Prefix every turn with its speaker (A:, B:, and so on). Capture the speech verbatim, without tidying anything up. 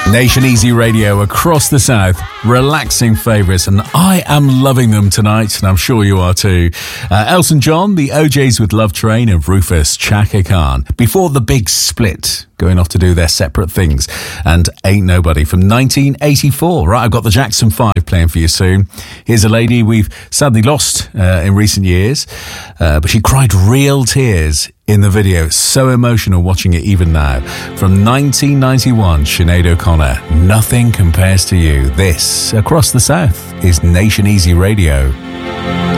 A: Nation Easy Radio across the South, relaxing favourites, and I am loving them tonight, and I'm sure you are too. Uh, Elton John, the O Js with Love Train, and Rufus Chaka Khan. Before the big split, going off to do their separate things, and Ain't Nobody from nineteen eighty-four. Right, I've got the Jackson five playing for you soon. Here's a lady we've sadly lost uh, in recent years, uh, but she cried real tears in the video. It's so emotional watching it even now. From nineteen ninety-one, Sinead O'Connor, Nothing Compares to You. This, across the South, is Nation Easy Radio.